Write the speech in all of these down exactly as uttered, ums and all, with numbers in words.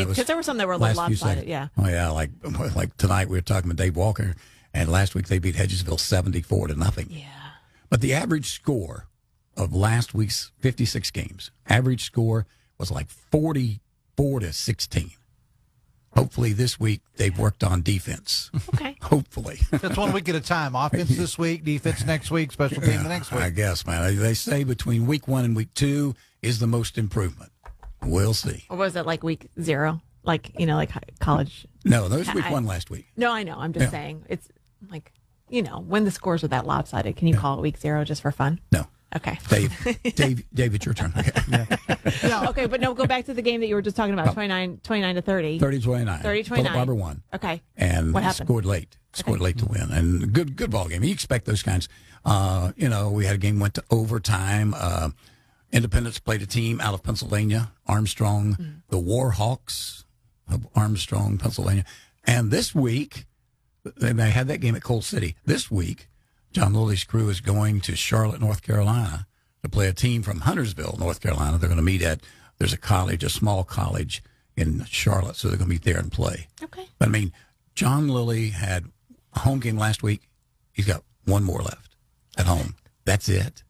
mean, because there were some that were a little lopsided. Yeah. Oh yeah, like like tonight we were talking with Dave Walker, and last week they beat Hedgesville seventy-four to nothing. Yeah. But the average score of last week's fifty-six games, average score was like forty-four to sixteen. Hopefully this week they've worked on defense. Okay. Hopefully. That's one week at a time. Offense this week, defense next week, special team the next week. I guess, man. They say between week one and week two is the most improvement. We'll see. Or was it like week zero? Like, you know, like college? No, that was week I, one last week. No, I know. I'm just yeah. saying. It's like, you know, when the scores are that lopsided, can you yeah. call it week zero just for fun? No. Okay. Dave, Dave, Dave, it's your turn. Okay. Yeah. yeah. Okay, but no, go back to the game that you were just talking about, oh. twenty-nine, twenty-nine to thirty. thirty twenty-nine. thirty twenty-nine. Philip Barber won. Okay. And what happened? Scored late. Scored okay. late to win. And good good ball game. You expect those kinds. Uh, you know, we had a game went to overtime. Uh, Independence played a team out of Pennsylvania, Armstrong, mm-hmm. the Warhawks of Armstrong, Pennsylvania. And this week, they had that game at Coal City. This week, John Lilly's crew is going to Charlotte, North Carolina, to play a team from Huntersville, North Carolina. They're going to meet at, there's a college, a small college in Charlotte, so they're going to meet there and play. Okay. But, I mean, John Lilly had a home game last week. He's got one more left at home. That's it.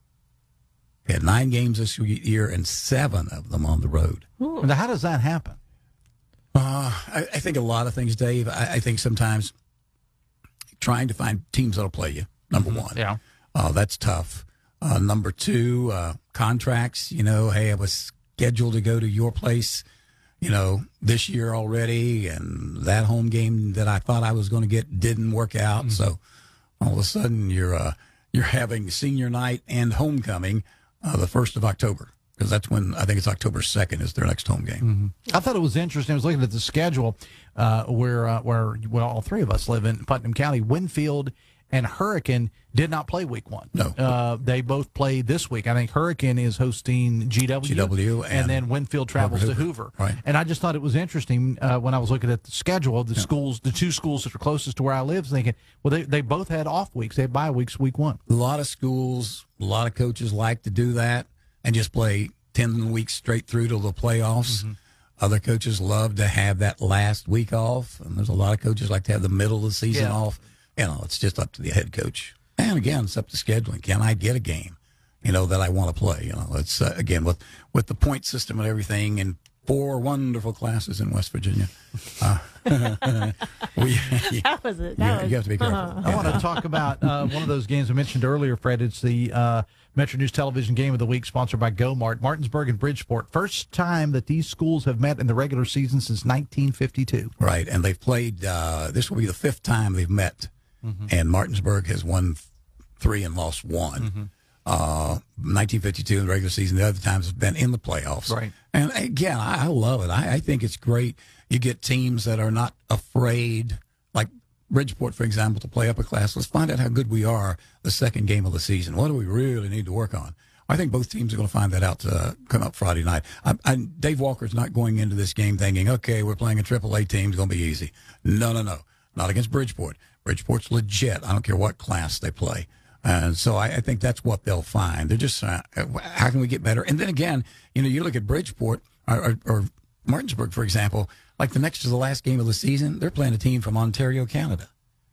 He had nine games this year and seven of them on the road. Ooh. Now, how does that happen? Uh, I, I think a lot of things, Dave. I, I think sometimes trying to find teams that'll play you, number mm-hmm. one. Yeah. Uh, that's tough. Uh, number two, uh, contracts. You know, hey, I was scheduled to go to your place, you know, this year already, and that home game that I thought I was going to get didn't work out. Mm-hmm. So all of a sudden you're uh, you're having senior night and homecoming uh, the first of October. Because that's when, I think it's October second is their next home game. Mm-hmm. I thought it was interesting. I was looking at the schedule uh, where, uh, where well, all three of us live in Putnam County. Winfield and Hurricane did not play week one. No. Uh, they both played this week. I think Hurricane is hosting G W. G W. And, and then Winfield travels Hoover. to Hoover. Right. And I just thought it was interesting uh, when I was looking at the schedule of the yeah. schools, the two schools that are closest to where I live, thinking, well, they, they both had off weeks. They had bye weeks week one. A lot of schools, a lot of coaches like to do that and just play ten weeks straight through to the playoffs. Mm-hmm. Other coaches love to have that last week off, and there's a lot of coaches like to have the middle of the season yeah. off. You know, it's just up to the head coach. And again, it's up to scheduling. Can I get a game, you know, that I want to play? You know, it's uh, again with with the point system and everything, and four wonderful classes in West Virginia. Uh, we, that was it. That you, was, you have to be careful. Uh-huh. I want to talk about uh, one of those games I mentioned earlier, Fred. It's the uh, Metro News Television Game of the Week, sponsored by GoMart. Martinsburg and Bridgeport. First time that these schools have met in the regular season since nineteen fifty-two. Right, and they've played, uh, this will be the fifth time they've met, mm-hmm. and Martinsburg has won three and lost one. Mm-hmm. Uh, nineteen fifty-two in the regular season, the other times have been in the playoffs. Right. And again, I, I love it. I, I think it's great. You get teams that are not afraid, like Bridgeport, for example, to play upper class. Let's find out how good we are the second game of the season. What do we really need to work on? I think both teams are going to find that out to uh, come up Friday night. I, I, Dave Walker's not going into this game thinking, okay, we're playing a triple A team. It's going to be easy. No, no, no. Not against Bridgeport. Bridgeport's legit. I don't care what class they play. And so I, I think that's what they'll find. They're just, uh, how can we get better? And then again, you know, you look at Bridgeport or, or, or Martinsburg, for example, like the next to the last game of the season, they're playing a team from Ontario, Canada.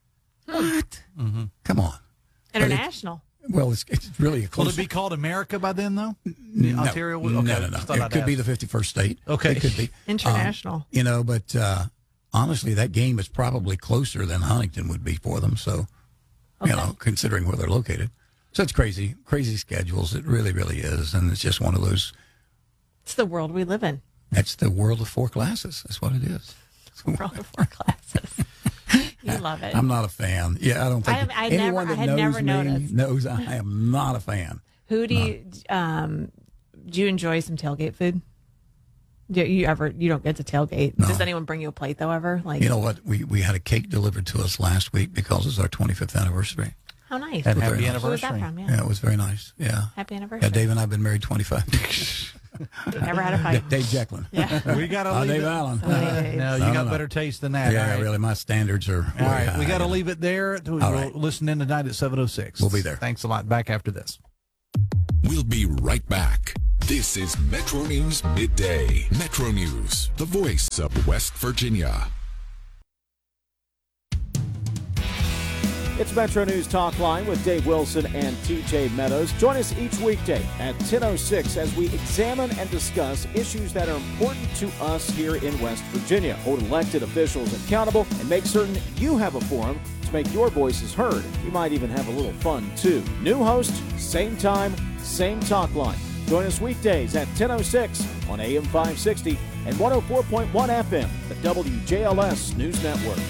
What? Mm-hmm. Come on. International. It, well, it's, it's really a close. Will it be called America by then, though? No, Ontario? Okay. No, no, no. It could ask. be the fifty-first state. Okay. It could be. International. Um, you know, but uh, honestly, that game is probably closer than Huntington would be for them. So, okay. you know, considering where they're located. So it's crazy, crazy schedules. It really, really is. And it's just one of those. It's the world we live in. That's the world of four classes. That's what it is. It's the world of four classes. You love it. I'm not a fan. Yeah, I don't think I, I anyone never, that I knows never me noticed. knows I am not a fan. Who do no. you, um, do you enjoy some tailgate food? Do you ever, you don't get to tailgate. No. Does anyone bring you a plate though ever? Like, you know what? We, we had a cake delivered to us last week because it's our twenty-fifth anniversary. How nice. And happy happy nice. anniversary. Who was that from? Yeah. Yeah, it was very nice. Yeah. Happy anniversary. Yeah, Dave and I have been married twenty-five. Never had a fight. Dave Jacklin. Yeah. We got to Uh, leave Dave it. Allen. Uh, no, you No, got no, no. better taste than that. Yeah, All right. really. My standards are All way right. high. We got to leave it there. We'll right. listen in tonight at seven oh six. We'll be there. Thanks a lot. Back after this. We'll be right back. This is Metro News Midday. Metro News, the voice of West Virginia. It's Metro News Talk Line with Dave Wilson and T J Meadows. Join us each weekday at ten oh six as we examine and discuss issues that are important to us here in West Virginia. Hold elected officials accountable and make certain you have a forum to make your voices heard. You might even have a little fun, too. New host, same time, same talk line. Join us weekdays at ten oh six on A M five sixty and one oh four point one F M, the W J L S News Network.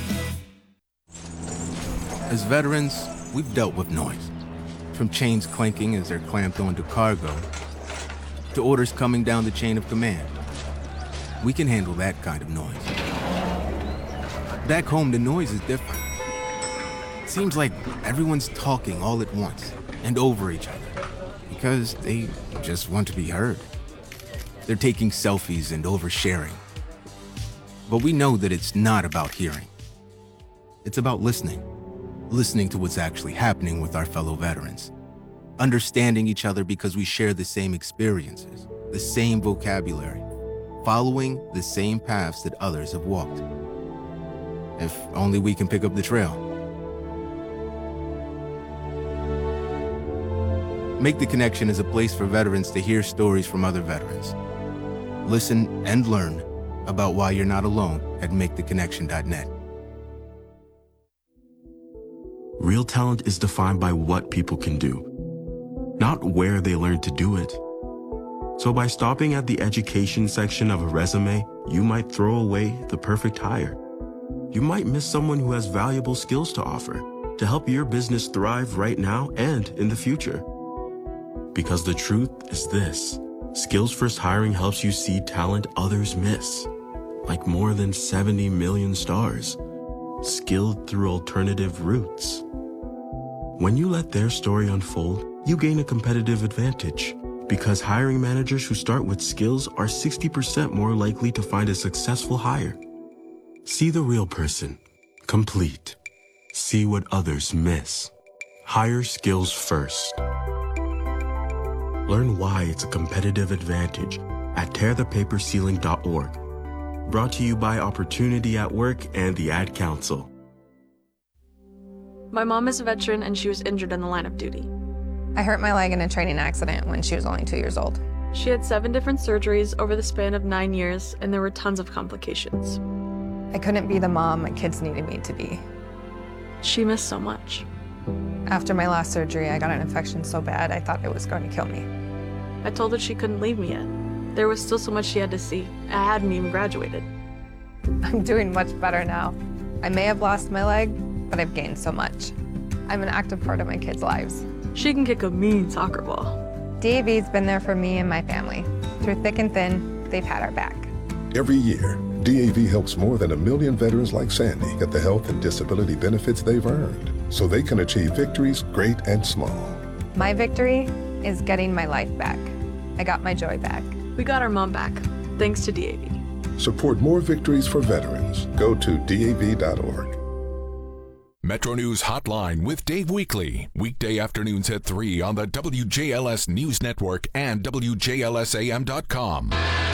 As veterans, we've dealt with noise. From chains clanking as they're clamped onto cargo, to orders coming down the chain of command. We can handle that kind of noise. Back home, the noise is different. It seems like everyone's talking all at once and over each other because they just want to be heard. They're taking selfies and oversharing. But we know that it's not about hearing. It's about listening. Listening to what's actually happening with our fellow veterans. Understanding each other because we share the same experiences, the same vocabulary, following the same paths that others have walked. If only we can pick up the trail. Make the Connection is a place for veterans to hear stories from other veterans. Listen and learn about why you're not alone at make the connection dot net. Real talent is defined by what people can do, not where they learn to do it. So by stopping at the education section of a resume, you might throw away the perfect hire. You might miss someone who has valuable skills to offer to help your business thrive right now and in the future. Because the truth is this, Skills First Hiring helps you see talent others miss, like more than seventy million stars, skilled through alternative routes. When you let their story unfold, you gain a competitive advantage because hiring managers who start with skills are sixty percent more likely to find a successful hire. See the real person, complete. See what others miss. Hire skills first. Learn why it's a competitive advantage at tear the paper ceiling dot org. Brought to you by Opportunity at Work and the Ad Council. My mom is a veteran and she was injured in the line of duty. I hurt my leg in a training accident when she was only two years old. She had seven different surgeries over the span of nine years, and there were tons of complications. I couldn't be the mom my kids needed me to be. She missed so much. After my last surgery, I got an infection so bad I thought it was going to kill me. I told her she couldn't leave me yet. There was still so much she had to see. I hadn't even graduated. I'm doing much better now. I may have lost my leg, but I've gained so much. I'm an active part of my kids' lives. She can kick a mean soccer ball. D A V's been there for me and my family. Through thick and thin, they've had our back. Every year, D A V helps more than a million veterans like Sandy get the health and disability benefits they've earned so they can achieve victories great and small. My victory is getting my life back. I got my joy back. We got our mom back, thanks to D A V. Support more victories for veterans. Go to D A V dot org. Metro News Hotline with Dave Weekly. Weekday afternoons at three on the W J L S News Network and W J L S A M dot com.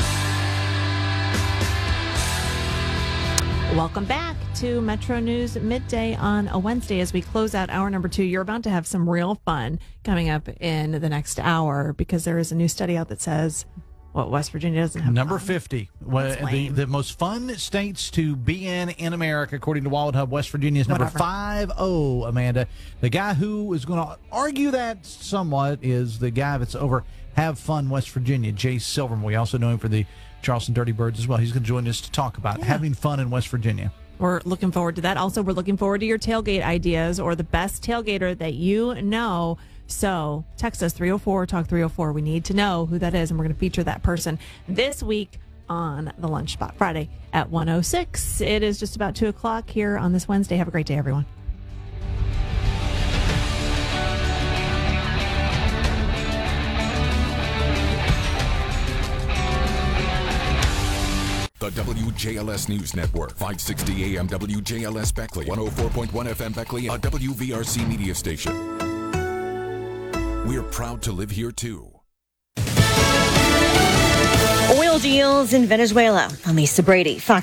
Welcome back to Metro News Midday on a Wednesday as we close out hour number two. You're about to have some real fun coming up in the next hour because there is a new study out that says what West Virginia doesn't have. Number fun. fifty. Well, the, the most fun states to be in in America, according to Wallet Hub. West Virginia is number five oh, Amanda. The guy who is going to argue that somewhat is the guy that's over Have Fun West Virginia, Jay Silverman. We also know him for the Charleston Dirty Birds as well. He's going to join us to talk about yeah. having fun in West Virginia. We're looking forward to that. Also, we're looking forward to your tailgate ideas or the best tailgater that you know. So text us three oh four, talk three oh four. We need to know who that is, and we're going to feature that person this week on the Lunch Spot Friday at one oh six. It is just about two o'clock here on this Wednesday. Have a great day, everyone. The W J L S News Network, five sixty A M W J L S Beckley, one oh four point one F M Beckley, a W V R C media station. We're proud to live here, too. Oil deals in Venezuela. I'm Lisa Brady, Fox